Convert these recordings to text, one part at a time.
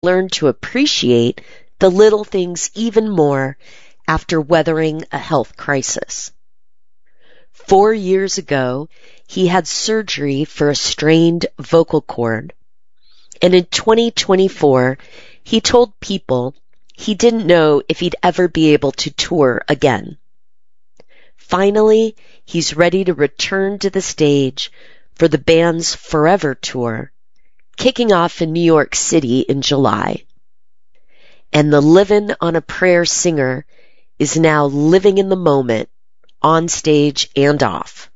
learned to appreciate the little things even more after weathering a health crisis. 4 years ago, he had surgery for a strained vocal cord. And in 2024, he told people he didn't know if he'd ever be able to tour again. Finally, he's ready to return to the stage for the band's Forever Tour, kicking off in New York City in July. And the Livin' on a Prayer singer is now living in the moment, on stage and off.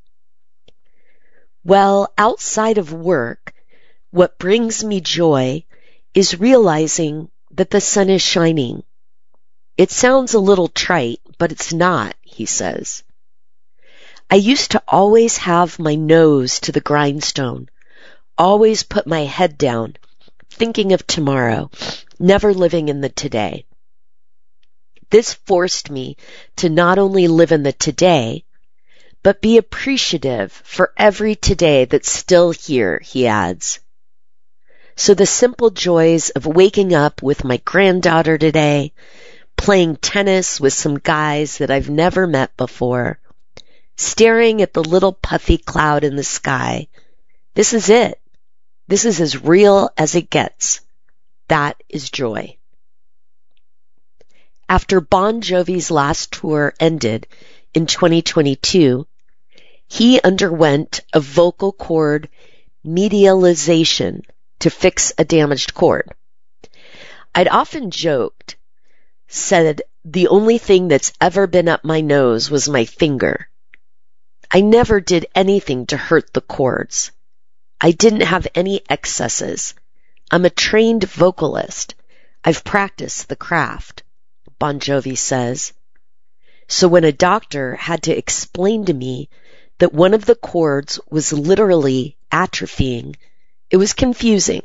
Well, outside of work, what brings me joy is realizing that the sun is shining. It sounds a little trite, but it's not, he says. I used to always have my nose to the grindstone, always put my head down, thinking of tomorrow, never living in the today. This forced me to not only live in the today, but be appreciative for every today that's still here, he adds. So the simple joys of waking up with my granddaughter today, playing tennis with some guys that I've never met before, staring at the little puffy cloud in the sky. This is it. This is as real as it gets. That is joy. After Bon Jovi's last tour ended in 2022, he underwent a vocal cord medialization to fix a damaged cord. I'd often joked, said the only thing that's ever been up my nose was my finger. I never did anything to hurt the cords. I didn't have any excesses. I'm a trained vocalist. I've practiced the craft, Bon Jovi says. So when a doctor had to explain to me that one of the cords was literally atrophying, it was confusing.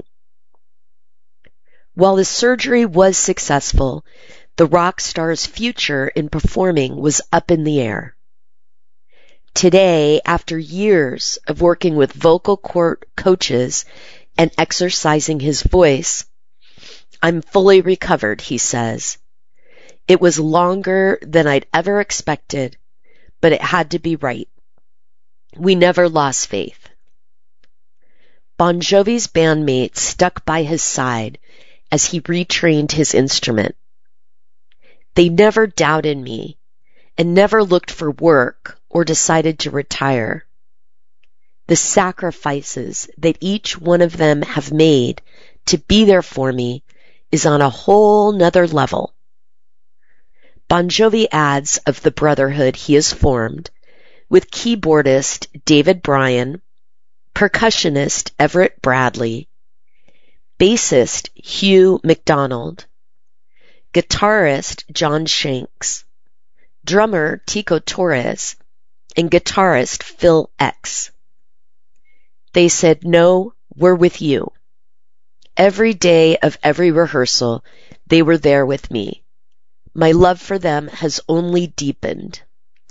While the surgery was successful, the rock star's future in performing was up in the air. Today, after years of working with vocal cord coaches and exercising his voice, I'm fully recovered, he says. It was longer than I'd ever expected, but it had to be right. We never lost faith. Bon Jovi's bandmates stuck by his side as he retrained his instrument. They never doubted me and never looked for work or decided to retire. The sacrifices that each one of them have made to be there for me is on a whole nother level. Bon Jovi adds of the brotherhood he has formed with keyboardist David Bryan, percussionist Everett Bradley, bassist Hugh McDonald, guitarist John Shanks, drummer Tico Torres, and guitarist Phil X. They said, "No, we're with you." Every day of every rehearsal, they were there with me. My love for them has only deepened.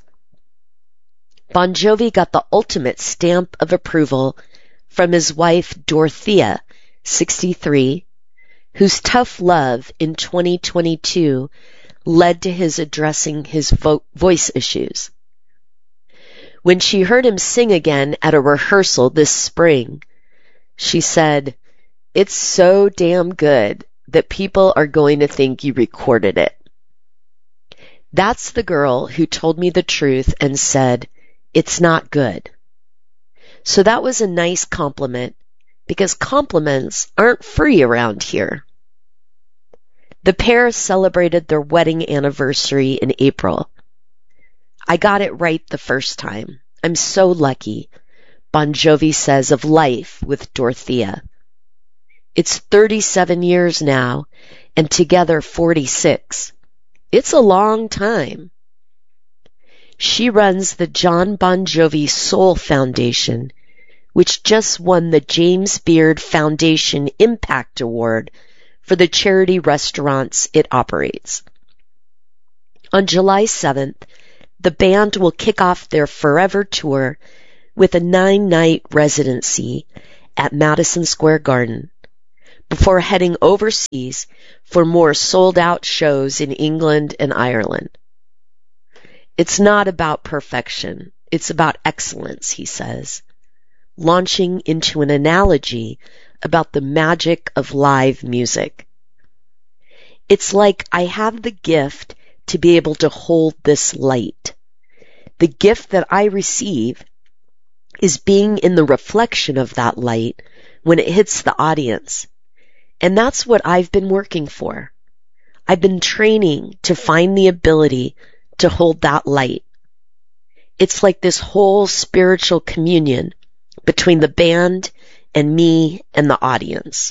Bon Jovi got the ultimate stamp of approval from his wife Dorothea, 63, whose tough love in 2022 led to his addressing his voice issues. When she heard him sing again at a rehearsal this spring, she said, "It's so damn good that people are going to think you recorded it." That's the girl who told me the truth and said, "It's not good." So that was a nice compliment, because compliments aren't free around here. The pair celebrated their wedding anniversary in April. I got it right the first time. I'm so lucky, Bon Jovi says of life with Dorothea. It's 37 years now, and together 46. It's a long time. She runs the John Bon Jovi Soul Foundation, which just won the James Beard Foundation Impact Award for the charity restaurants it operates. On July 7th, the band will kick off their Forever Tour with a 9-night residency at Madison Square Garden, before heading overseas for more sold-out shows in England and Ireland. It's not about perfection. It's about excellence, he says, launching into an analogy about the magic of live music. It's like I have the gift to be able to hold this light. The gift that I receive is being in the reflection of that light when it hits the audience. And that's what I've been working for. I've been training to find the ability to hold that light. It's like this whole spiritual communion between the band and me and the audience.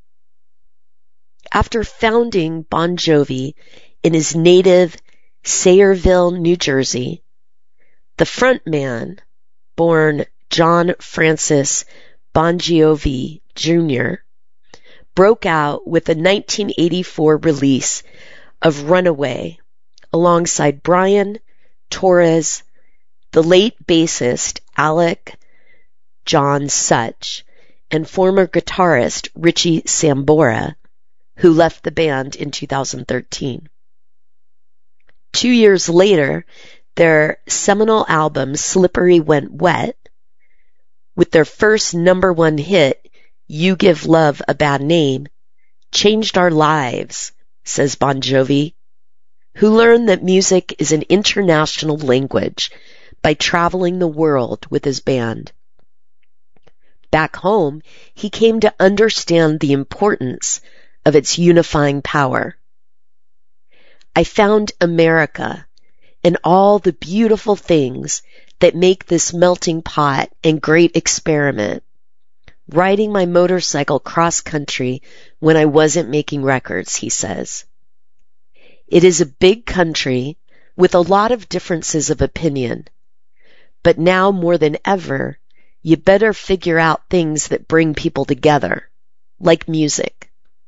After founding Bon Jovi in his native Sayreville, New Jersey, the frontman, born John Francis Bon Jovi Jr., broke out with the 1984 release of Runaway alongside Brian Torres, the late bassist Alec John Such, and former guitarist Richie Sambora, who left the band in 2013. 2 years later, their seminal album Slippery When Wet, with their first #1 hit, You Give Love a Bad Name, changed our lives, says Bon Jovi, who learned that music is an international language by traveling the world with his band. Back home, he came to understand the importance of its unifying power. I found America and all the beautiful things that make this melting pot and great experiment, riding my motorcycle cross-country when I wasn't making records, he says. It is a big country with a lot of differences of opinion, but now more than ever, you better figure out things that bring people together, like music.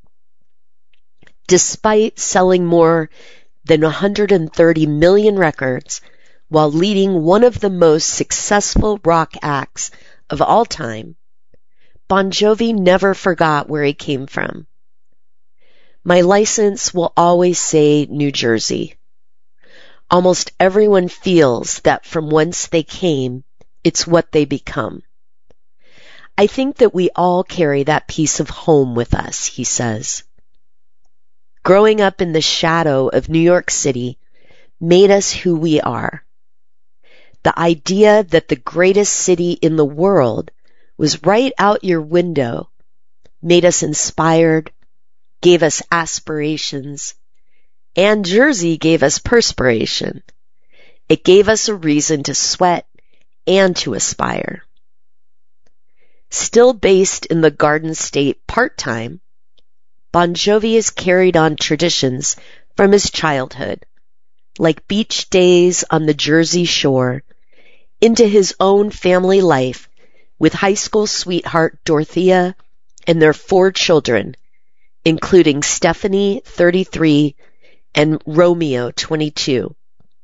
Despite selling more than 130 million records while leading one of the most successful rock acts of all time, Bon Jovi never forgot where he came from. My license will always say New Jersey. Almost everyone feels that from whence they came, it's what they become. I think that we all carry that piece of home with us, he says. Growing up in the shadow of New York City made us who we are. The idea that the greatest city in the world was right out your window made us inspired, gave us aspirations, and Jersey gave us perspiration. It gave us a reason to sweat and to aspire. Still based in the Garden State part-time, Bon Jovi has carried on traditions from his childhood, like beach days on the Jersey Shore, into his own family life with high school sweetheart Dorothea and their 4 children, including Stephanie, 33, and Romeo, 22.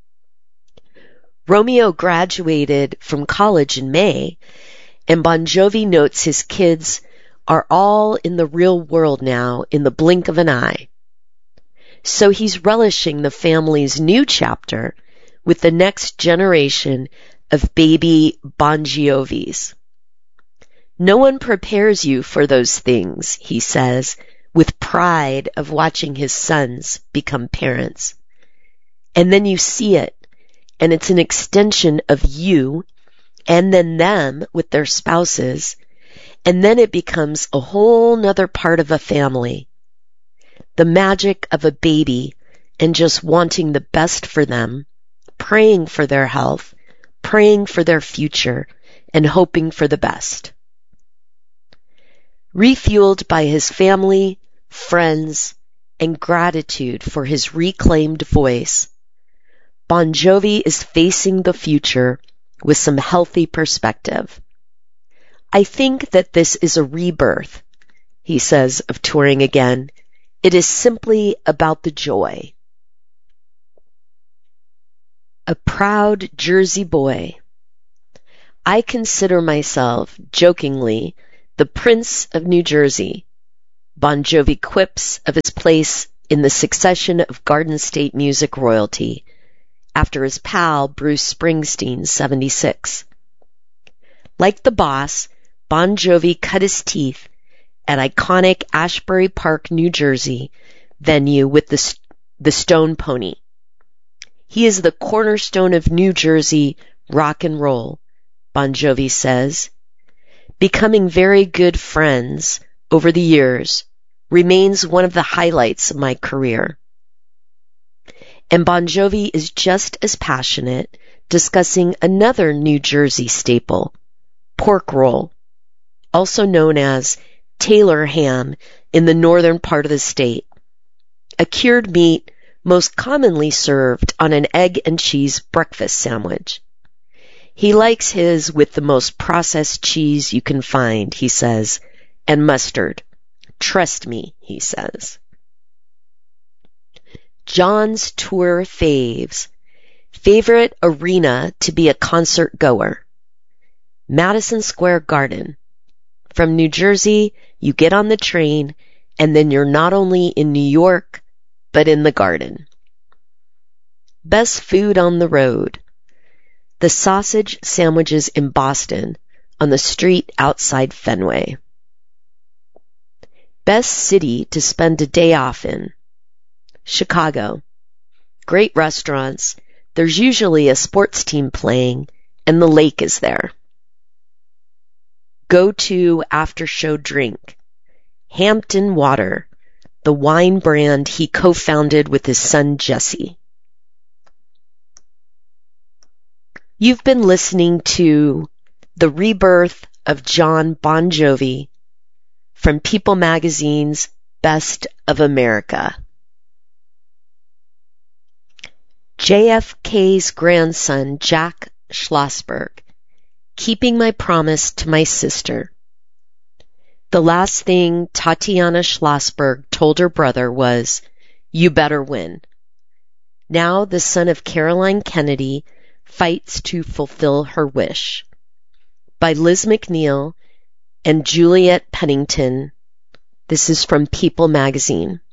Romeo graduated from college in May, and Bon Jovi notes his kids are all in the real world now in the blink of an eye. So he's relishing the family's new chapter with the next generation of baby Bon Jovis. No one prepares you for those things, he says, with pride of watching his sons become parents. And then you see it, and it's an extension of you, and then them with their spouses, and then it becomes a whole nother part of a family. The magic of a baby and just wanting the best for them, praying for their health, praying for their future, and hoping for the best. Refueled by his family, friends, and gratitude for his reclaimed voice, Bon Jovi is facing the future with some healthy perspective. I think that this is a rebirth, he says, of touring again. It is simply about the joy. A proud Jersey boy. I consider myself, jokingly, the Prince of New Jersey, Bon Jovi quips of his place in the succession of Garden State music royalty, after his pal Bruce Springsteen, 76. Like the boss, Bon Jovi cut his teeth at iconic Ashbury Park, New Jersey venue with the Stone Pony. He is the cornerstone of New Jersey rock and roll, Bon Jovi says. Becoming very good friends over the years remains one of the highlights of my career. And Bon Jovi is just as passionate discussing another New Jersey staple, pork roll, also known as Taylor ham in the northern part of the state, a cured meat most commonly served on an egg and cheese breakfast sandwich. He likes his with the most processed cheese you can find, he says, and mustard. Trust me, he says. John's tour faves. Favorite arena to be a concert goer. Madison Square Garden. From New Jersey, you get on the train, and then you're not only in New York, but in the Garden. Best food on the road. The sausage sandwiches in Boston on the street outside Fenway. Best city to spend a day off in. Chicago. Great restaurants. There's usually a sports team playing, and the lake is there. Go-to after-show drink. Hampton Water, the wine brand he co-founded with his son Jesse. You've been listening to The Rebirth of Jon Bon Jovi from People Magazine's Best of America. JFK's grandson, Jack Schlossberg, keeping my promise to my sister. The last thing Tatiana Schlossberg told her brother was, "You better win." Now the son of Caroline Kennedy fights to fulfill her wish. By Liz McNeil and Juliet Pennington. This is from People Magazine.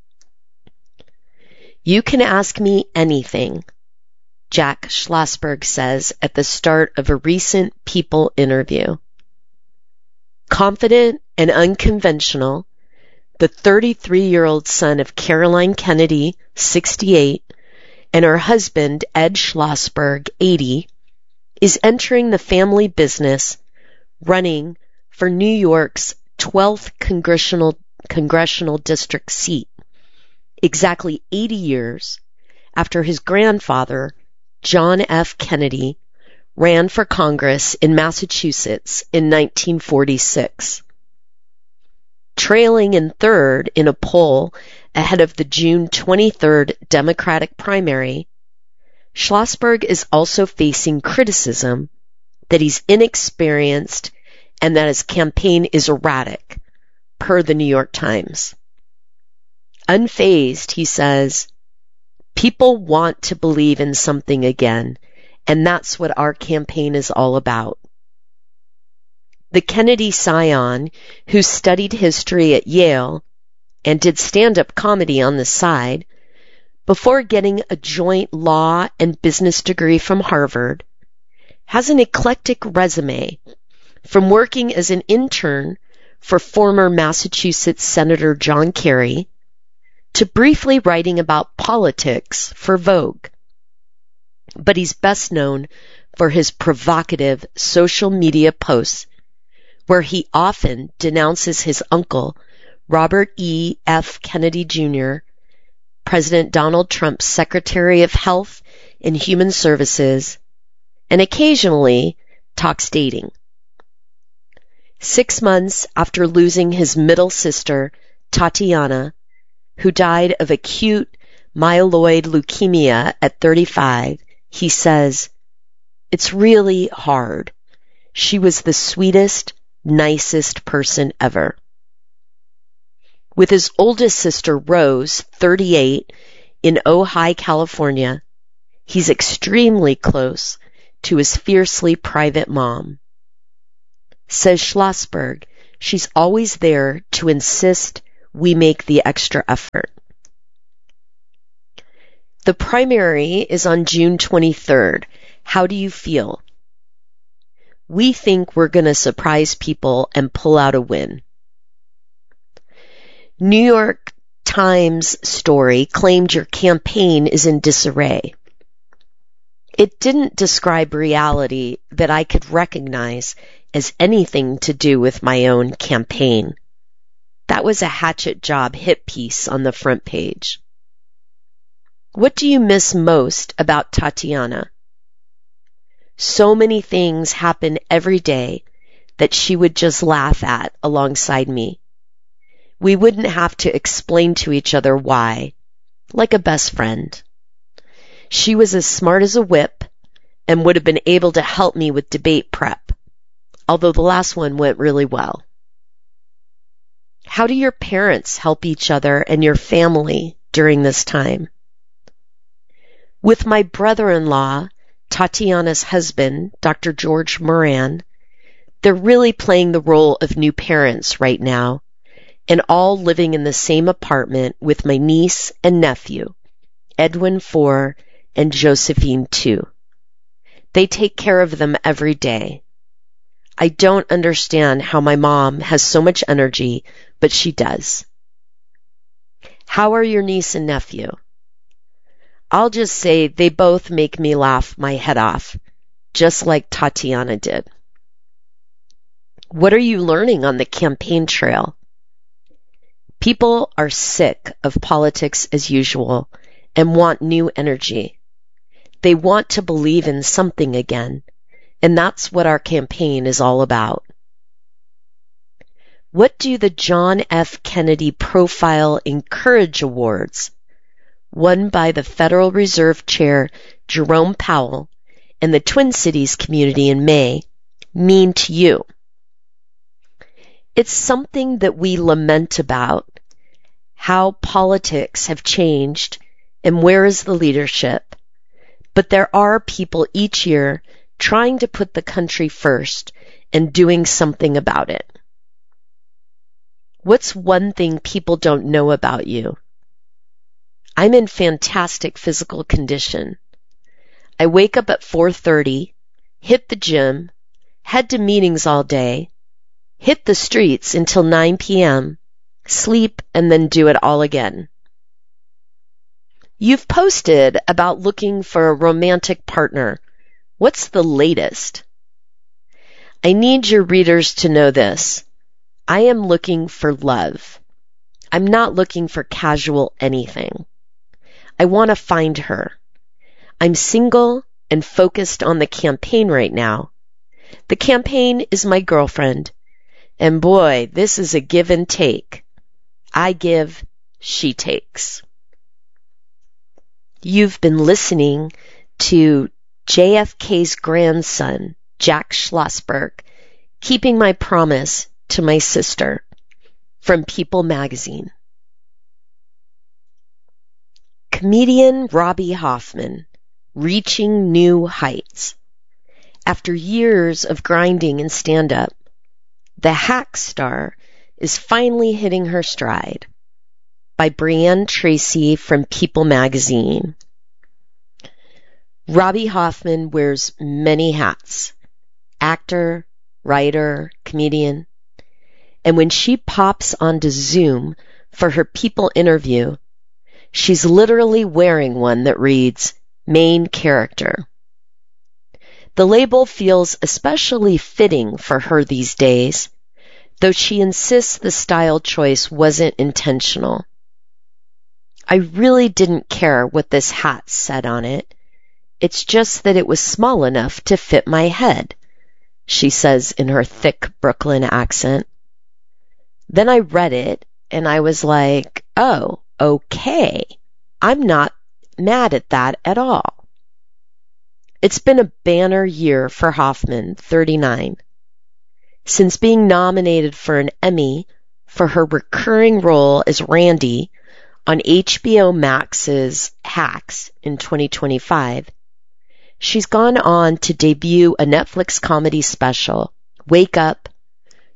You can ask me anything, Jack Schlossberg says at the start of a recent People interview. Confident and unconventional, the 33-year-old son of Caroline Kennedy, 68, and her husband, Ed Schlossberg, 80, is entering the family business, running for New York's 12th congressional district seat, exactly 80 years after his grandfather, John F. Kennedy, ran for Congress in Massachusetts in 1946. Trailing in third in a poll ahead of the June 23rd Democratic primary, Schlossberg is also facing criticism that he's inexperienced and that his campaign is erratic, per the New York Times. Unfazed, he says, "People want to believe in something again, and that's what our campaign is all about." The Kennedy scion, who studied history at Yale and did stand-up comedy on the side, before getting a joint law and business degree from Harvard, has an eclectic resume, from working as an intern for former Massachusetts Senator John Kerry to briefly writing about politics for Vogue. But he's best known for his provocative social media posts, where he often denounces his uncle, Robert E. F. Kennedy Jr., President Donald Trump's Secretary of Health and Human Services, and occasionally talks dating. 6 months after losing his middle sister, Tatiana, who died of acute myeloid leukemia at 35, he says, "It's really hard. She was the sweetest, nicest person ever." With his oldest sister, Rose, 38, in Ojai, California, he's extremely close to his fiercely private mom. Says Schlossberg, she's always there to insist we make the extra effort. The primary is on June 23rd. How do you feel? We think we're going to surprise people and pull out a win. New York Times story claimed your campaign is in disarray. It didn't describe reality that I could recognize as anything to do with my own campaign. That was a hatchet job hit piece on the front page. What do you miss most about Tatiana? So many things happen every day that she would just laugh at alongside me. We wouldn't have to explain to each other why, like a best friend. She was as smart as a whip and would have been able to help me with debate prep, although the last one went really well. How do your parents help each other and your family during this time? With my brother-in-law, Tatiana's husband, Dr. George Moran, they're really playing the role of new parents right now, and all living in the same apartment with my niece and nephew, Edwin 4 and Josephine 2. They take care of them every day. I don't understand how my mom has so much energy, but she does. How are your niece and nephew? I'll just say they both make me laugh my head off, just like Tatiana did. What are you learning on the campaign trail? People are sick of politics as usual and want new energy. They want to believe in something again, and that's what our campaign is all about. What do the John F. Kennedy Profile Encourage Awards, won by the Federal Reserve Chair Jerome Powell and the Twin Cities community in May, mean to you? It's something that we lament about, how politics have changed and where is the leadership. But there are people each year trying to put the country first and doing something about it. What's one thing people don't know about you? I'm in fantastic physical condition. I wake up at 4:30, hit the gym, head to meetings all day, hit the streets until 9 p.m., sleep, and then do it all again. You've posted about looking for a romantic partner. What's the latest? I need your readers to know this. I am looking for love. I'm not looking for casual anything. I want to find her. I'm single and focused on the campaign right now. The campaign is my girlfriend. And boy, this is a give and take. I give, she takes. You've been listening to JFK's grandson, Jack Schlossberg, Keeping My Promise to My Sister, from People magazine. Comedian Robbie Hoffman, reaching new heights. After years of grinding in stand-up, the hack star is finally hitting her stride. By Brianne Tracy from People magazine. Robbie Hoffman wears many hats. Actor, writer, comedian. And when she pops onto Zoom for her People interview, she's literally wearing one that reads, main character. The label feels especially fitting for her these days, though she insists the style choice wasn't intentional. I really didn't care what this hat said on it. It's just that it was small enough to fit my head, she says in her thick Brooklyn accent. Then I read it and I was like, oh, okay. I'm not mad at that at all. It's been a banner year for Hoffman, 39. Since being nominated for an Emmy for her recurring role as Randy on HBO Max's Hacks in 2025, she's gone on to debut a Netflix comedy special, Wake Up,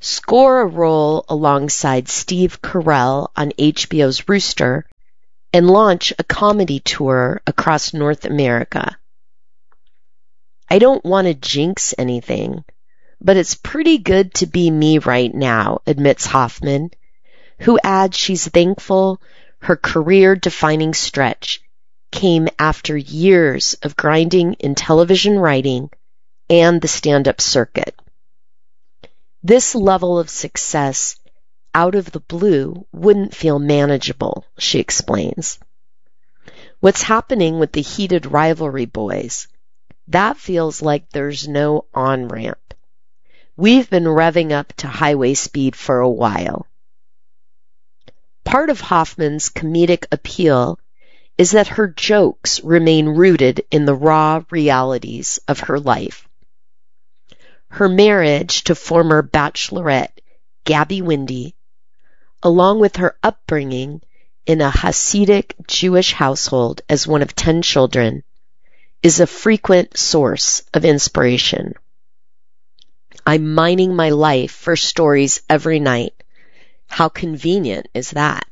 score a role alongside Steve Carell on HBO's Rooster, and launch a comedy tour across North America. I don't want to jinx anything, but it's pretty good to be me right now, admits Hoffman, who adds she's thankful her career-defining stretch came after years of grinding in television writing and the stand-up circuit. This level of success out of the blue wouldn't feel manageable, she explains. What's happening with the heated rivalry boys? That feels like there's no on-ramp. We've been revving up to highway speed for a while. Part of Hoffman's comedic appeal is that her jokes remain rooted in the raw realities of her life. Her marriage to former Bachelorette Gabby Windey, along with her upbringing in a Hasidic Jewish household as one of 10 children, is a frequent source of inspiration. I'm mining my life for stories every night. How convenient is that?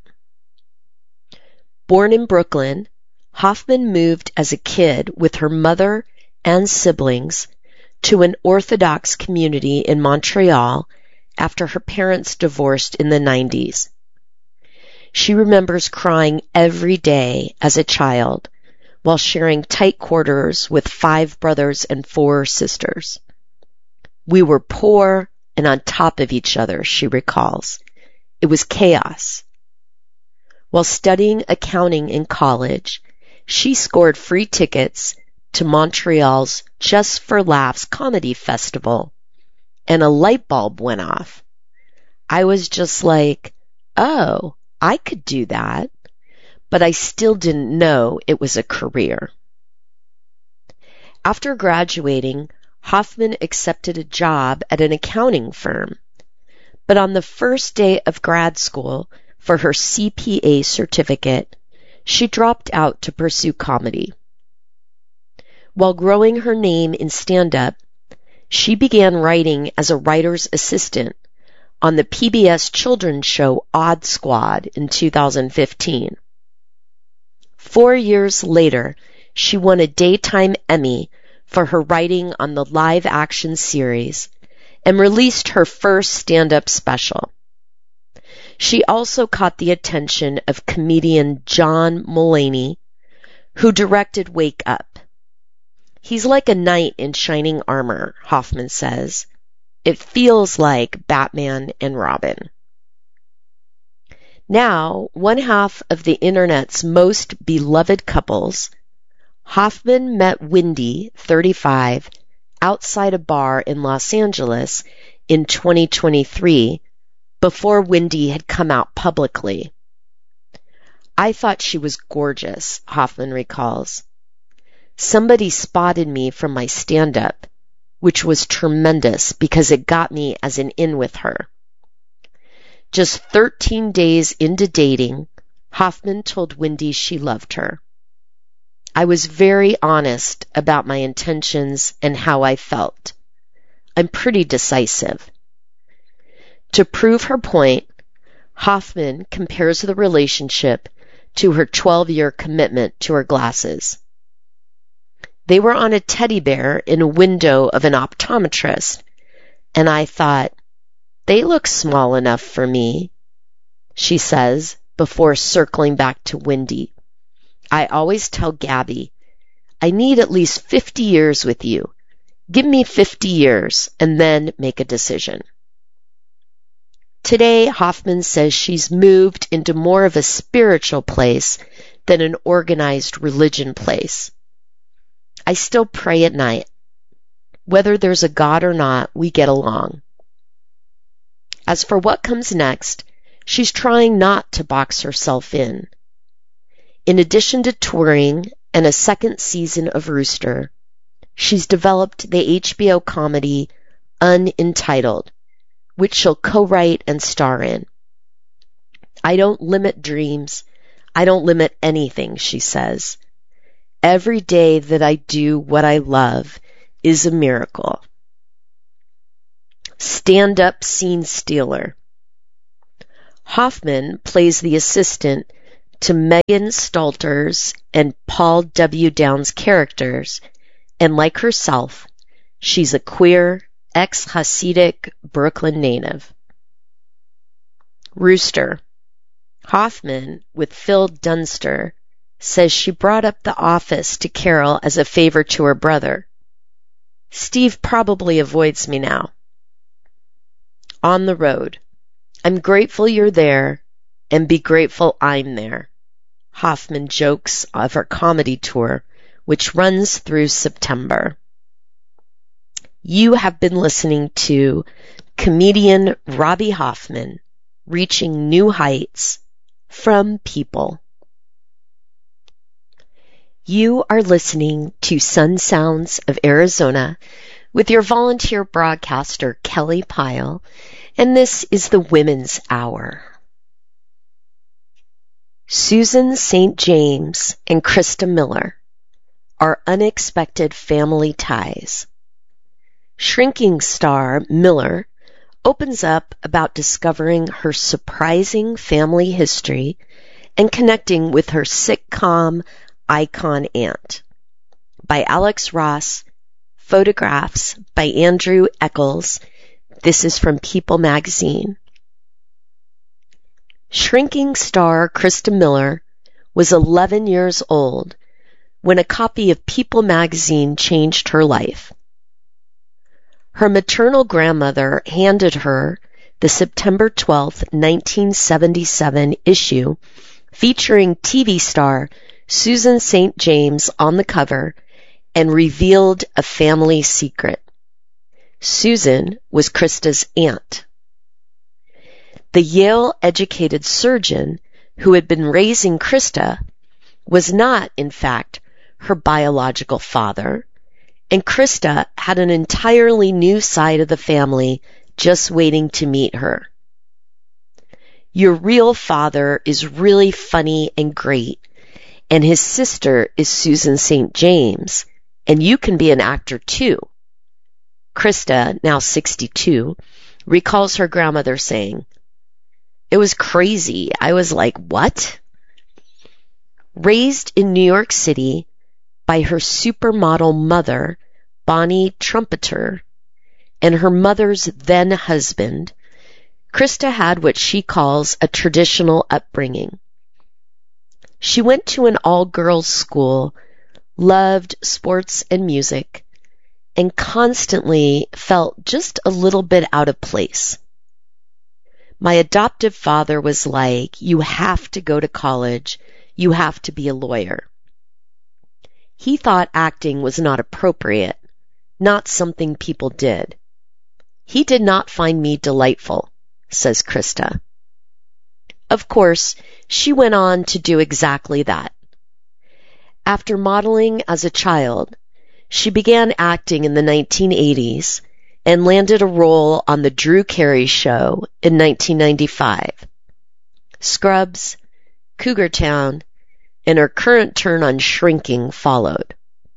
Born in Brooklyn, Hoffman moved as a kid with her mother and siblings to an Orthodox community in Montreal after her parents divorced in the 90s. She remembers crying every day as a child while sharing tight quarters with 5 brothers and 4 sisters. We were poor and on top of each other, she recalls. It was chaos. While studying accounting in college, she scored free tickets to Montreal's Just for Laughs comedy festival, and a light bulb went off. I was just like, oh, I could do that, but I still didn't know it was a career. After graduating, Hoffman accepted a job at an accounting firm, but on the first day of grad school for her CPA certificate, she dropped out to pursue comedy. While growing her name in stand-up, she began writing as a writer's assistant on the PBS children's show Odd Squad in 2015. 4 years later, she won a Daytime Emmy for her writing on the live-action series and released her first stand-up special. She also caught the attention of comedian John Mulaney, who directed Wake Up. He's like a knight in shining armor, Hoffman says. It feels like Batman and Robin. Now, one half of the internet's most beloved couples, Hoffman met Windey, 35, outside a bar in Los Angeles in 2023, before Windey had come out publicly. I thought she was gorgeous, Hoffman recalls. Somebody spotted me from my stand-up, which was tremendous because it got me as an in with her. Just 13 days into dating, Hoffman told Windey she loved her. I was very honest about my intentions and how I felt. I'm pretty decisive. To prove her point, Hoffman compares the relationship to her 12-year commitment to her glasses. They were on a teddy bear in a window of an optometrist, and I thought, they look small enough for me, she says, before circling back to Windey. I always tell Gabby, I need at least 50 years with you. Give me 50 years and then make a decision. Today, Hoffman says she's moved into more of a spiritual place than an organized religion place. I still pray at night. Whether there's a God or not, we get along. As for what comes next, she's trying not to box herself in. In addition to touring and a second season of Rooster, she's developed the HBO comedy Unentitled, which she'll co-write and star in. I don't limit dreams. I don't limit anything, she says. Every day that I do what I love is a miracle. stand-up scene stealer. Hoffman plays the assistant to Megan Stalter's and Paul W. Downs' characters, and like herself, she's a queer, ex-Hasidic Brooklyn native. Rooster. Hoffman, with Phil Dunster, says she brought up The Office to Carol as a favor to her brother. Steve probably avoids me now. On the road. I'm grateful you're there, and be grateful I'm there. Hoffman jokes of her comedy tour, which runs through September. You have been listening to comedian Robbie Hoffman reaching new heights from People. You are listening to Sun Sounds of Arizona with your volunteer broadcaster, Kelly Pyle, and this is the Women's Hour. Susan St. James and Krista Miller are unexpected family ties. Shrinking star Miller opens up about discovering her surprising family history and connecting with her sitcom icon aunt. By Alex Ross, photographs by Andrew Eccles. This is from People magazine. Shrinking star Krista Miller was 11 years old when a copy of People magazine changed her life. Her maternal grandmother handed her the September 12, 1977 issue featuring TV star Susan St. James on the cover and revealed a family secret. Susan was Krista's aunt. The Yale-educated surgeon who had been raising Krista was not, in fact, her biological father, and Krista had an entirely new side of the family just waiting to meet her. Your real father is really funny and great, and his sister is Susan St. James, and you can be an actor too. Krista, now 62, recalls her grandmother saying, "It was crazy. I was like, what?" Raised in New York City by her supermodel mother, Bonnie Trumpeter, and her mother's then husband, Krista had what she calls a traditional upbringing. She went to an all-girls school, loved sports and music, and constantly felt just a little bit out of place. My adoptive father was like, "You have to go to college. You have to be a lawyer." He thought acting was not appropriate, not something people did. He did not find me delightful, says Krista. Of course, she went on to do exactly that. After modeling as a child, she began acting in the 1980s and landed a role on The Drew Carey Show in 1995. Scrubs, Cougar Town, and her current turn on Shrinking followed.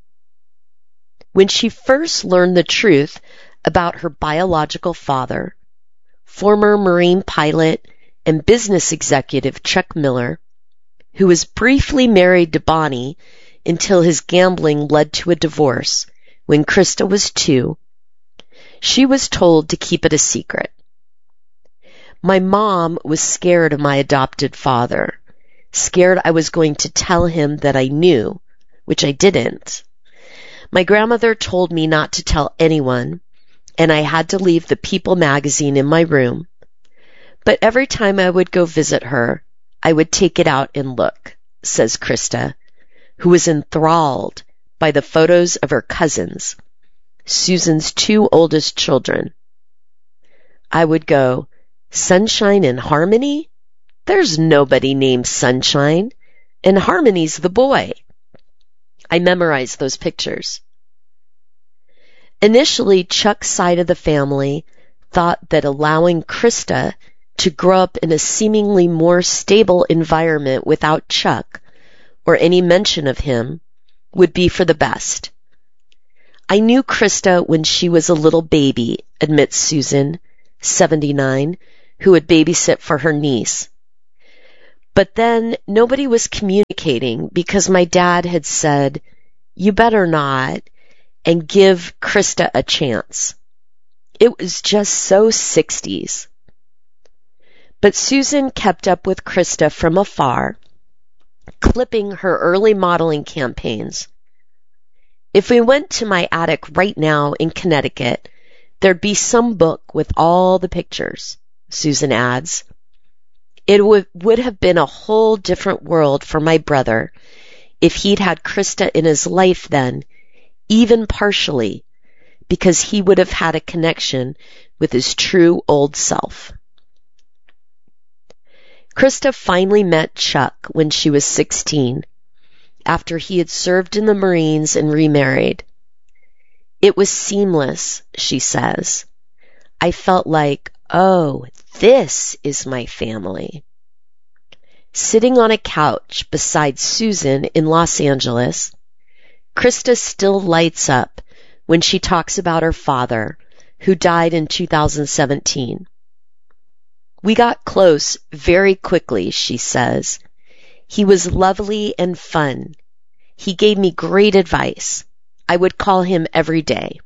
When she first learned the truth about her biological father, former Marine pilot and business executive Chuck Miller, who was briefly married to Bonnie until his gambling led to a divorce when Krista was 2, she was told to keep it a secret. My mom was scared of my adopted father, scared I was going to tell him that I knew, which I didn't. My grandmother told me not to tell anyone, and I had to leave the People magazine in my room. But every time I would go visit her, I would take it out and look, says Krista, who was enthralled by the photos of her cousins, Susan's 2 oldest children. I would go, "Sunshine and Harmony? There's nobody named Sunshine, and Harmony's the boy." I memorized those pictures. Initially, Chuck's side of the family thought that allowing Krista to grow up in a seemingly more stable environment without Chuck, or any mention of him, would be for the best. I knew Krista when she was a little baby, admits Susan, 79, who would babysit for her niece. But then nobody was communicating because my dad had said, "You better not," and give Krista a chance. It was just so 60s. But Susan kept up with Krista from afar, clipping her early modeling campaigns. If we went to my attic right now in Connecticut, there'd be some book with all the pictures, Susan adds. It would have been a whole different world for my brother if he'd had Krista in his life then, even partially, because he would have had a connection with his true old self. Krista finally met Chuck when she was 16, after he had served in the Marines and remarried. It was seamless, she says. I felt like, oh, this is my family. Sitting on a couch beside Susan in Los Angeles, Krista still lights up when she talks about her father, who died in 2017. We got close very quickly, she says. He was lovely and fun. He gave me great advice. I would call him every day.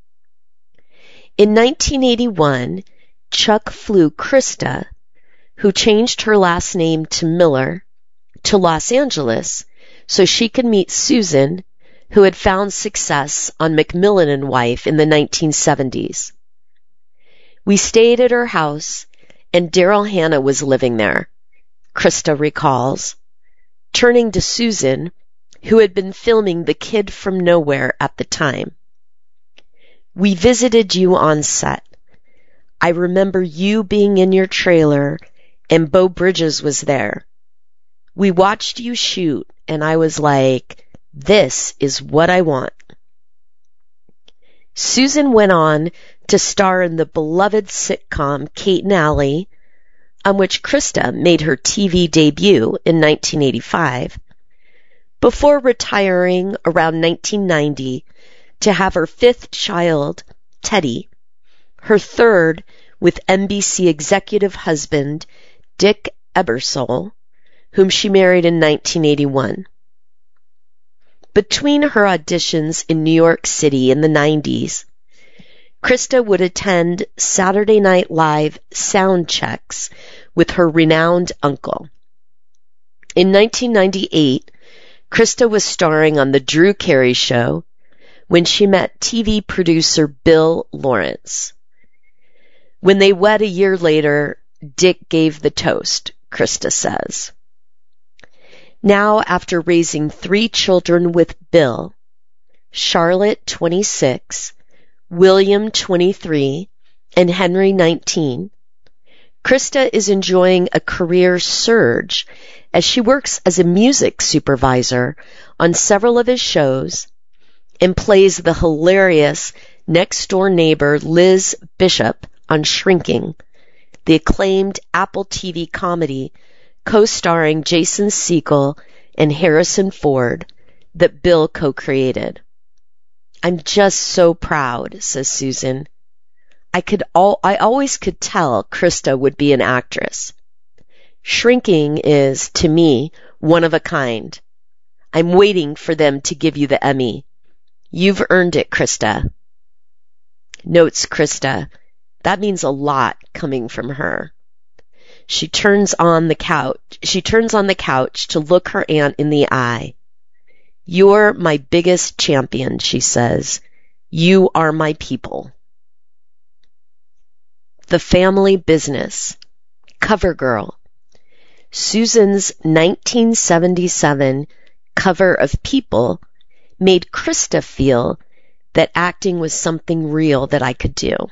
In 1981, Chuck flew Krista, who changed her last name to Miller, to Los Angeles so she could meet Susan, who had found success on Macmillan and Wife in the 1970s. We stayed at her house, and Daryl Hannah was living there, Krista recalls, turning to Susan, who had been filming The Kid from Nowhere at the time. We visited you on set. I remember you being in your trailer, and Beau Bridges was there. We watched you shoot, and I was like, this is what I want. Susan went on to star in the beloved sitcom Kate and Allie, on which Krista made her TV debut in 1985, before retiring around 1990 to have her fifth child, Teddy, her third with NBC executive husband Dick Ebersol, whom she married in 1981. Between her auditions in New York City in the 90s, Krista would attend Saturday Night Live sound checks with her renowned uncle. In 1998, Krista was starring on The Drew Carey Show when she met TV producer Bill Lawrence. When they wed a year later, Dick gave the toast, Krista says. Now, after raising 3 children with Bill, Charlotte, 26, William, 23, and Henry, 19, Krista is enjoying a career surge as she works as a music supervisor on several of his shows and plays the hilarious next-door neighbor Liz Bishop on Shrinking, the acclaimed Apple TV comedy co-starring Jason Segel and Harrison Ford that Bill co-created. I'm just so proud, says Susan. I always could tell Krista would be an actress. Shrinking is, to me, one of a kind. I'm waiting for them to give you the Emmy. You've earned it, Krista. Notes Krista. That means a lot coming from her. She turns on the couch to look her aunt in the eye. You're my biggest champion, she says. You are my people. The Family Business. Cover Girl. Susan's 1977 cover of People made Krista feel that acting was something real that I could do.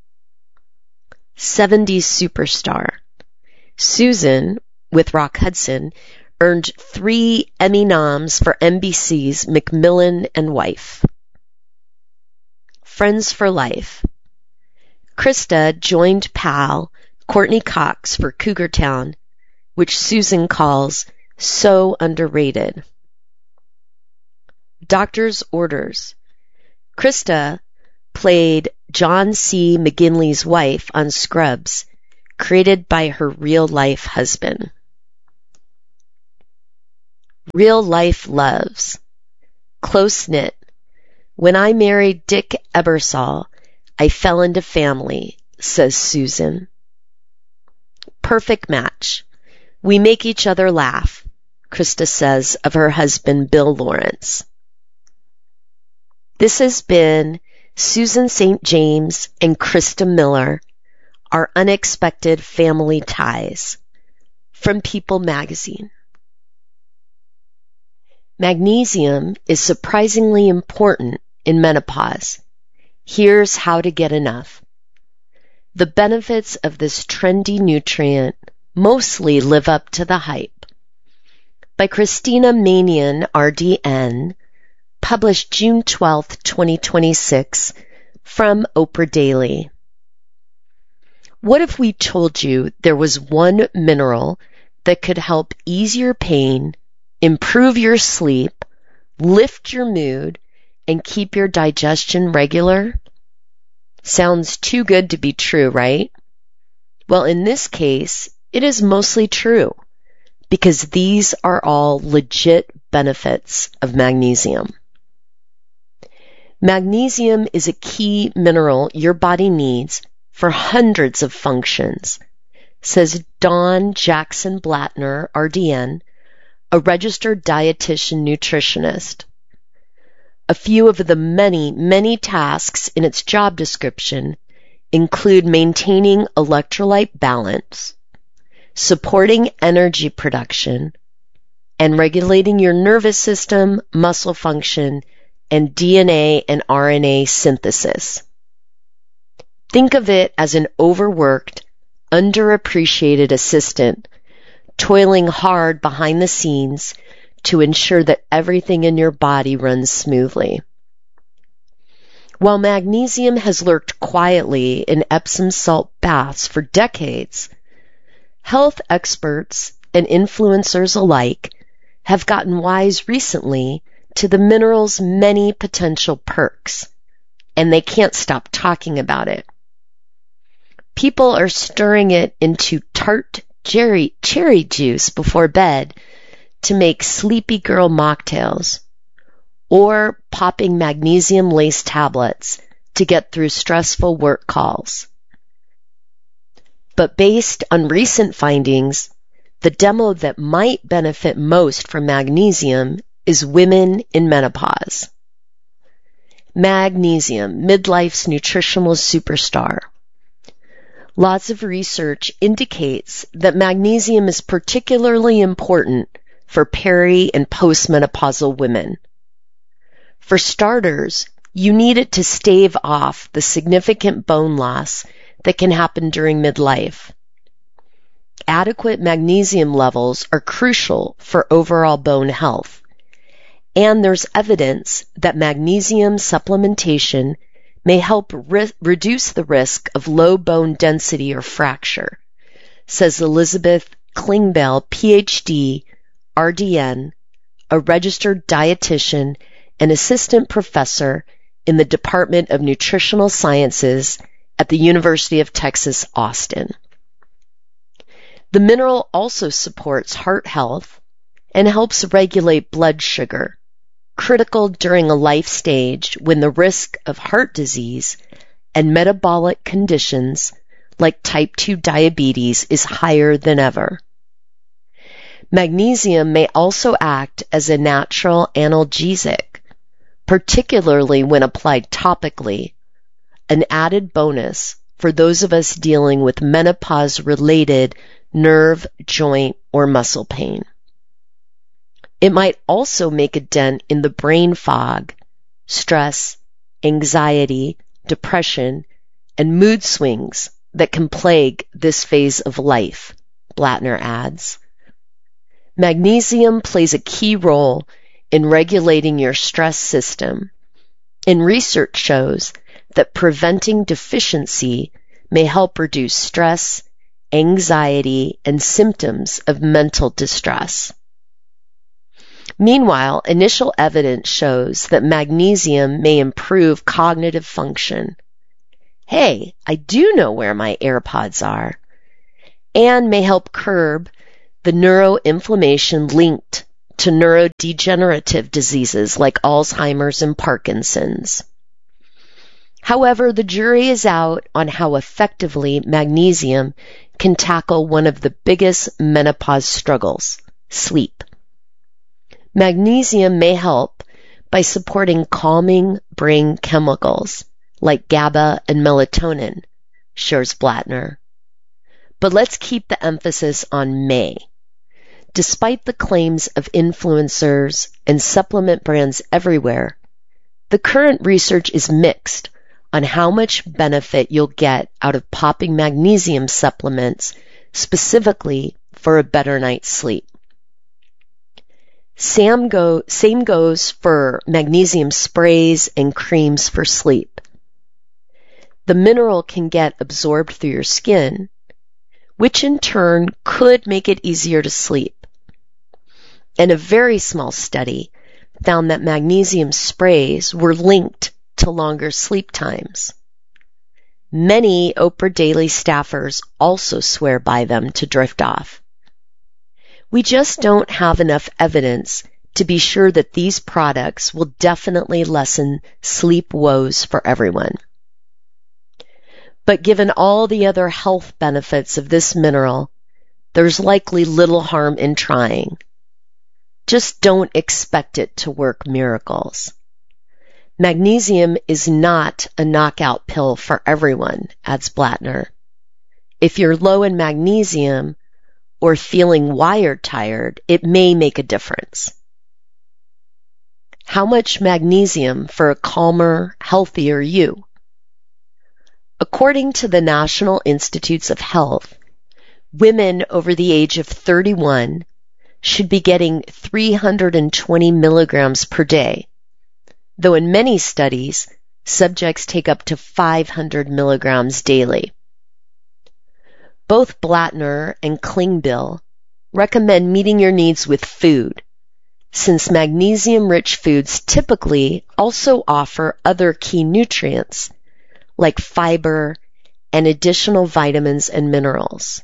70s superstar. Susan, with Rock Hudson, earned 3 Emmy noms for NBC's Macmillan and Wife. Friends for Life. Krista joined pal Courtney Cox for Cougar Town, which Susan calls so underrated. Doctor's Orders. Krista played John C. McGinley's wife on Scrubs, created by her real-life husband. Real-life loves. Close-knit. When I married Dick Ebersol, I fell into family, says Susan. Perfect match. We make each other laugh, Krista says of her husband Bill Lawrence. This has been Susan St. James and Krista Miller, Our Unexpected Family Ties, from People magazine. Magnesium is surprisingly important in menopause. Here's how to get enough. The benefits of this trendy nutrient mostly live up to the hype. By Christina Manion, RDN, published June 12, 2026, from Oprah Daily. What if we told you there was one mineral that could help ease your pain, improve your sleep, lift your mood, and keep your digestion regular? Sounds too good to be true, right? Well, in this case, it is mostly true, because these are all legit benefits of magnesium. Magnesium is a key mineral your body needs for hundreds of functions, says Dawn Jackson Blattner, RDN, a registered dietitian nutritionist. A few of the many tasks in its job description include maintaining electrolyte balance, supporting energy production, and regulating your nervous system, muscle function, and DNA and RNA synthesis. Think of it as an overworked, underappreciated assistant, toiling hard behind the scenes to ensure that everything in your body runs smoothly. While magnesium has lurked quietly in Epsom salt baths for decades, health experts and influencers alike have gotten wise recently to the mineral's many potential perks, and they can't stop talking about it. People are stirring it into tart cherry juice before bed to make sleepy girl mocktails, or popping magnesium-laced tablets to get through stressful work calls. But based on recent findings, the demo that might benefit most from magnesium is women in menopause. Magnesium, midlife's nutritional superstar. Lots of research indicates that magnesium is particularly important for peri- and postmenopausal women. For starters, you need it to stave off the significant bone loss that can happen during midlife. Adequate magnesium levels are crucial for overall bone health, and there's evidence that magnesium supplementation may help reduce the risk of low bone density or fracture, says Elizabeth Klingbeil, PhD, RDN, a registered dietitian and assistant professor in the Department of Nutritional Sciences at the University of Texas, Austin. The mineral also supports heart health and helps regulate blood sugar, critical during a life stage when the risk of heart disease and metabolic conditions like type 2 diabetes is higher than ever. Magnesium may also act as a natural analgesic, particularly when applied topically, an added bonus for those of us dealing with menopause-related nerve, joint, or muscle pain. It might also make a dent in the brain fog, stress, anxiety, depression, and mood swings that can plague this phase of life, Blattner adds. Magnesium plays a key role in regulating your stress system, and research shows that preventing deficiency may help reduce stress, anxiety, and symptoms of mental distress. Meanwhile, initial evidence shows that magnesium may improve cognitive function, hey, I do know where my AirPods are, and may help curb the neuroinflammation linked to neurodegenerative diseases like Alzheimer's and Parkinson's. However, the jury is out on how effectively magnesium can tackle one of the biggest menopause struggles, sleep. Magnesium may help by supporting calming brain chemicals like GABA and melatonin, shares Blattner. But let's keep the emphasis on may. Despite the claims of influencers and supplement brands everywhere, the current research is mixed on how much benefit you'll get out of popping magnesium supplements specifically for a better night's sleep. Same goes for magnesium sprays and creams for sleep. The mineral can get absorbed through your skin, which in turn could make it easier to sleep. And a very small study found that magnesium sprays were linked to longer sleep times. Many Oprah Daily staffers also swear by them to drift off. We just don't have enough evidence to be sure that these products will definitely lessen sleep woes for everyone. But given all the other health benefits of this mineral, there's likely little harm in trying. Just don't expect it to work miracles. Magnesium is not a knockout pill for everyone, adds Blattner. If you're low in magnesium or feeling wired tired, it may make a difference. How much magnesium for a calmer, healthier you? According to the National Institutes of Health, women over the age of 31 should be getting 320 milligrams per day, though in many studies, subjects take up to 500 milligrams daily. Both Blattner and Klingbeil recommend meeting your needs with food, since magnesium-rich foods typically also offer other key nutrients like fiber and additional vitamins and minerals.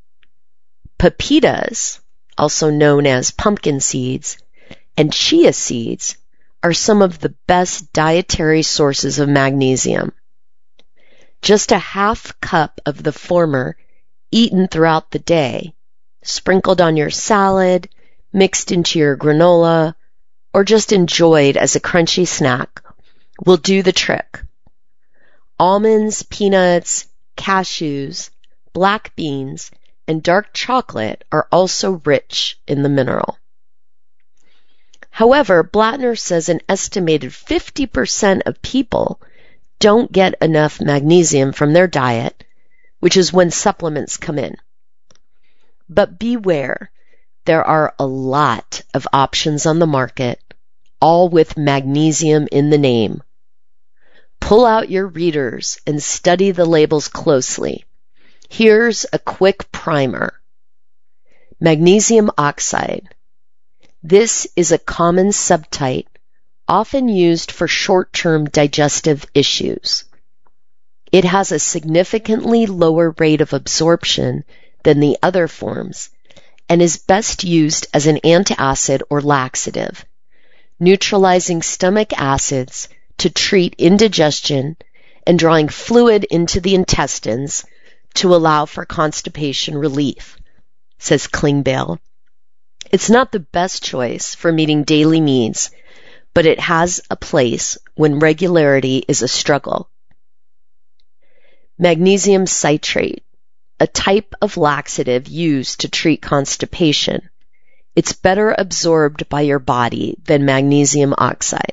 Pepitas, also known as pumpkin seeds, and chia seeds are some of the best dietary sources of magnesium. Just a half cup of the former eaten throughout the day, sprinkled on your salad, mixed into your granola, or just enjoyed as a crunchy snack, will do the trick. Almonds, peanuts, cashews, black beans, and dark chocolate are also rich in the mineral. However, Blattner says an estimated 50% of people don't get enough magnesium from their diet, which is when supplements come in. But beware, there are a lot of options on the market, all with magnesium in the name. Pull out your readers and study the labels closely. Here's a quick primer. Magnesium oxide. This is a common subtype, often used for short-term digestive issues. It has a significantly lower rate of absorption than the other forms and is best used as an antacid or laxative, neutralizing stomach acids to treat indigestion and drawing fluid into the intestines to allow for constipation relief, says Klingbeil. It's not the best choice for meeting daily needs, but it has a place when regularity is a struggle. Magnesium citrate, a type of laxative used to treat constipation. It's better absorbed by your body than magnesium oxide.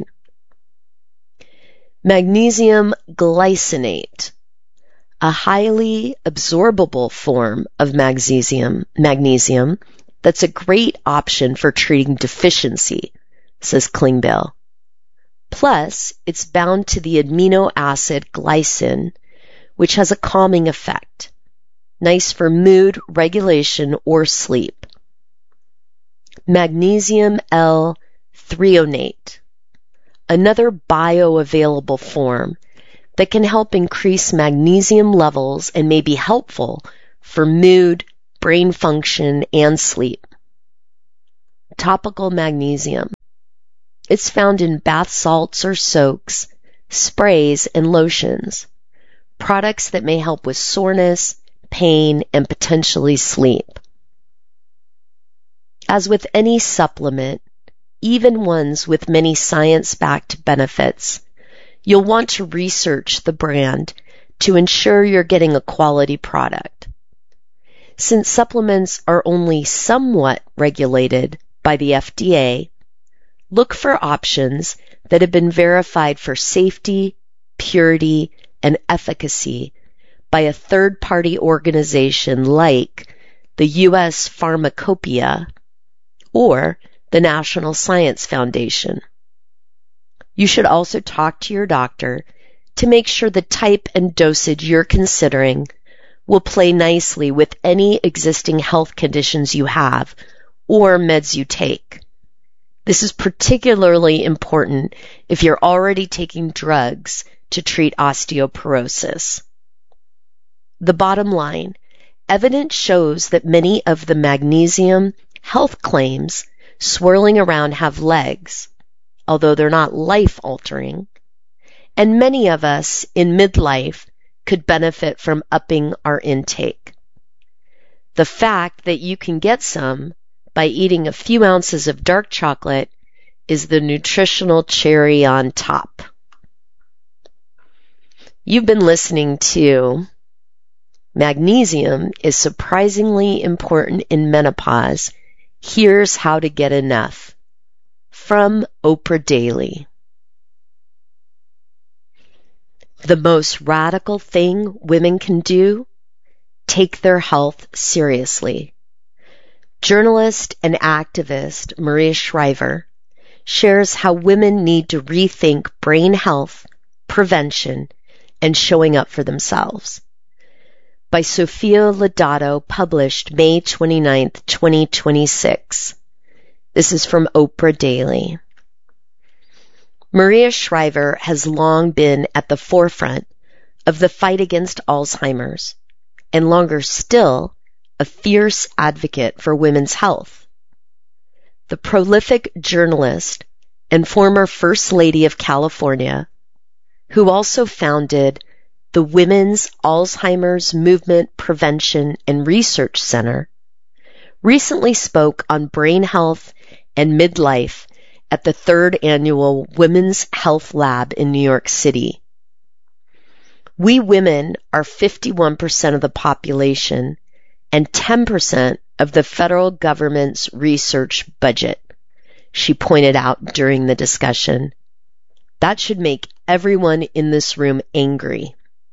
Magnesium glycinate, a highly absorbable form of magnesium that's a great option for treating deficiency, says Klingbeil. Plus, it's bound to the amino acid glycine, which has a calming effect. Nice for mood regulation or sleep. Magnesium L-threonate, another bioavailable form, that can help increase magnesium levels and may be helpful for mood, brain function, and sleep. Topical magnesium. It's found in bath salts or soaks, sprays, and lotions, products that may help with soreness, pain, and potentially sleep. As with any supplement, even ones with many science-backed benefits, you'll want to research the brand to ensure you're getting a quality product. Since supplements are only somewhat regulated by the FDA, look for options that have been verified for safety, purity, and efficacy by a third-party organization like the U.S. Pharmacopeia or the National Science Foundation. You should also talk to your doctor to make sure the type and dosage you're considering will play nicely with any existing health conditions you have or meds you take. This is particularly important if you're already taking drugs to treat osteoporosis. The bottom line, evidence shows that many of the magnesium health claims swirling around have legs, although they're not life-altering, and many of us in midlife could benefit from upping our intake. The fact that you can get some by eating a few ounces of dark chocolate is the nutritional cherry on top. You've been listening to Magnesium is surprisingly important in menopause. Here's how to get enough. From Oprah Daily. The most radical thing women can do? Take their health seriously. Journalist and activist Maria Shriver shares how women need to rethink brain health, prevention, and showing up for themselves. By Sophia Lodato, published May 29, 2026. This is from Oprah Daily. Maria Shriver has long been at the forefront of the fight against Alzheimer's, and longer still, a fierce advocate for women's health. The prolific journalist and former First Lady of California, who also founded the Women's Alzheimer's Movement Prevention and Research Center, recently spoke on brain health and midlife at the 3rd Annual Women's Health Lab in New York City. We women are 51% of the population and 10% of the federal government's research budget, she pointed out during the discussion. That should make everyone in this room angry.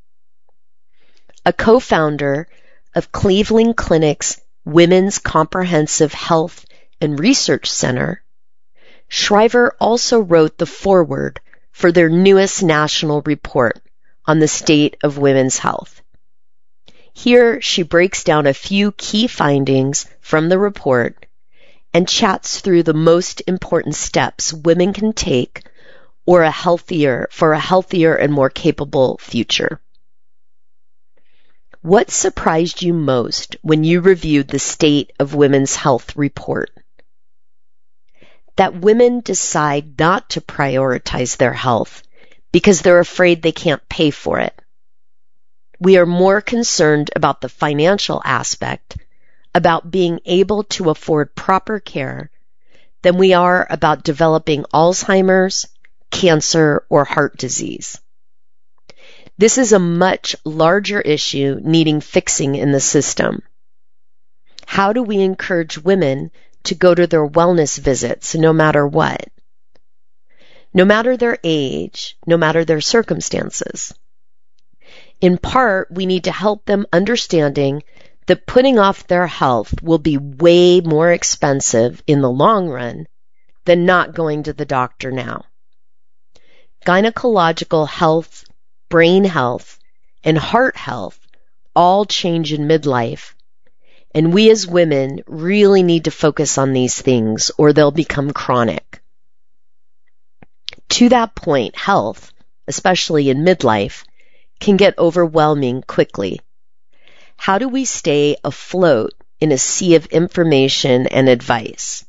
A co-founder of Cleveland Clinic's Women's Comprehensive Health and Research Center, Shriver also wrote the foreword for their newest national report on the state of women's health. Here she breaks down a few key findings from the report and chats through the most important steps women can take for a healthier and more capable future. What surprised you most when you reviewed the State of Women's Health report? That women decide not to prioritize their health because they're afraid they can't pay for it. We are more concerned about the financial aspect, about being able to afford proper care, than we are about developing Alzheimer's, cancer, or heart disease. This is a much larger issue needing fixing in the system. How do we encourage women to go to their wellness visits no matter what? No matter their age, no matter their circumstances. In part, we need to help them understanding that putting off their health will be way more expensive in the long run than not going to the doctor now. Gynecological health, brain health, and heart health all change in midlife, and we as women really need to focus on these things or they'll become chronic. To that point, health, especially in midlife, can get overwhelming quickly. How do we stay afloat in a sea of information and advice?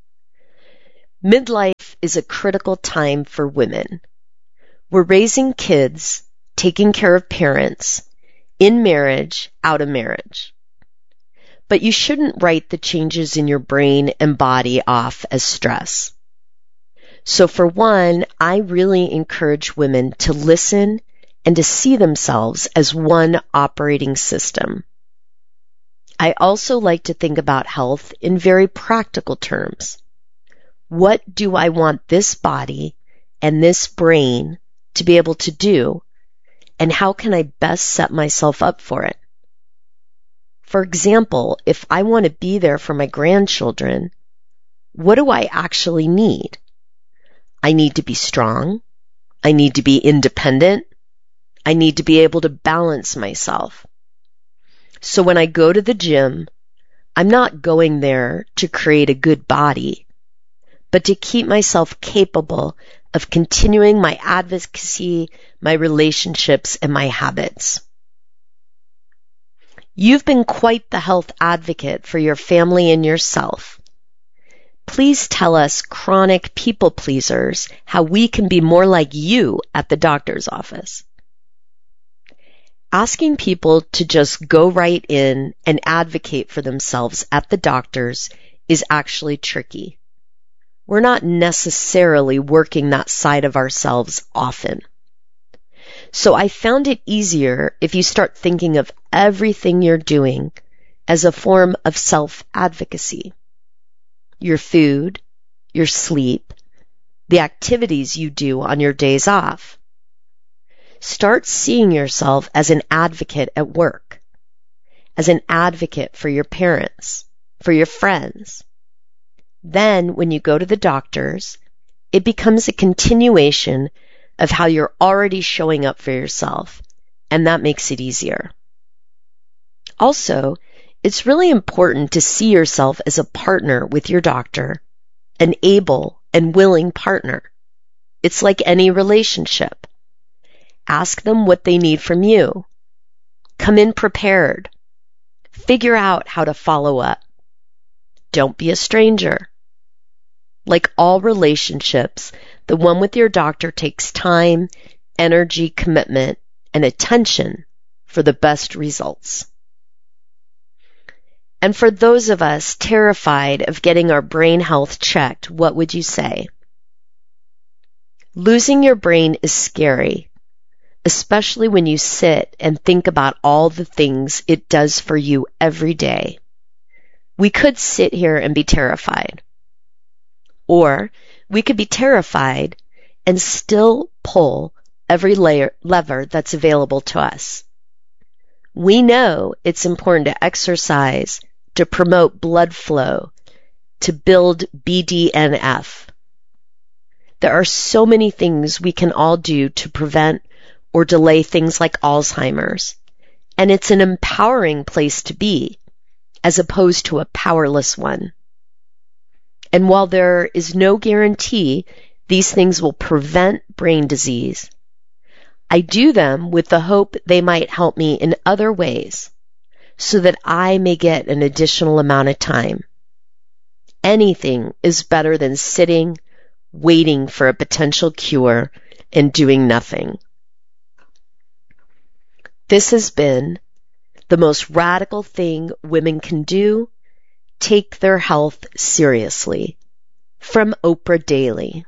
Midlife is a critical time for women. We're raising kids, taking care of parents, in marriage, out of marriage. But you shouldn't write the changes in your brain and body off as stress. So for one, I really encourage women to listen and to see themselves as one operating system. I also like to think about health in very practical terms. What do I want this body and this brain to be able to do, and how can I best set myself up for it? For example, if I want to be there for my grandchildren, what do I actually need? I need to be strong. I need to be independent. I need to be able to balance myself. So when I go to the gym, I'm not going there to create a good body, but to keep myself capable of continuing my advocacy, my relationships, and my habits. You've been quite the health advocate for your family and yourself. Please tell us chronic people pleasers how we can be more like you at the doctor's office. Asking people to just go right in and advocate for themselves at the doctor's is actually tricky. We're not necessarily working that side of ourselves often. So I found it easier if you start thinking of everything you're doing as a form of self-advocacy. Your food, your sleep, the activities you do on your days off. Start seeing yourself as an advocate at work, as an advocate for your parents, for your friends. Then, when you go to the doctors, it becomes a continuation of how you're already showing up for yourself, and that makes it easier. Also, it's really important to see yourself as a partner with your doctor, an able and willing partner. It's like any relationship. Ask them what they need from you. Come in prepared. Figure out how to follow up. Don't be a stranger. Like all relationships, the one with your doctor takes time, energy, commitment, and attention for the best results. And for those of us terrified of getting our brain health checked, what would you say? Losing your brain is scary, especially when you sit and think about all the things it does for you every day. We could sit here and be terrified. Or we could be terrified and still pull every lever that's available to us. We know it's important to exercise, to promote blood flow, to build BDNF. There are so many things we can all do to prevent or delay things like Alzheimer's, and it's an empowering place to be, as opposed to a powerless one. And while there is no guarantee these things will prevent brain disease, I do them with the hope they might help me in other ways so that I may get an additional amount of time. Anything is better than sitting, waiting for a potential cure, and doing nothing. This has been the most radical thing women can do. Take their health seriously. From Oprah Daily.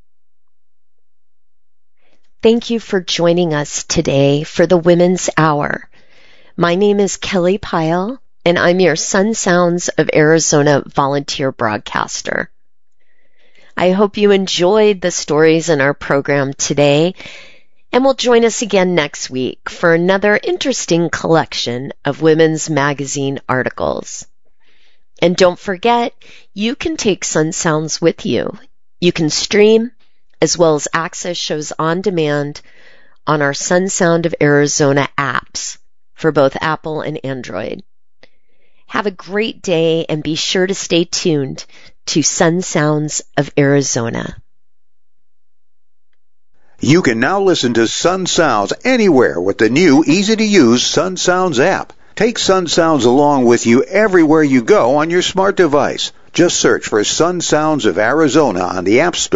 Thank you for joining us today for the Women's Hour. My name is Kelly Pyle, and I'm your Sun Sounds of Arizona volunteer broadcaster. I hope you enjoyed the stories in our program today, and will join us again next week for another interesting collection of women's magazine articles. And don't forget, you can take Sun Sounds with you. You can stream as well as access shows on demand on our Sun Sound of Arizona apps for both Apple and Android. Have a great day and be sure to stay tuned to Sun Sounds of Arizona. You can now listen to Sun Sounds anywhere with the new, easy-to-use Sun Sounds app. Take Sun Sounds along with you everywhere you go on your smart device. Just search for Sun Sounds of Arizona on the App Store.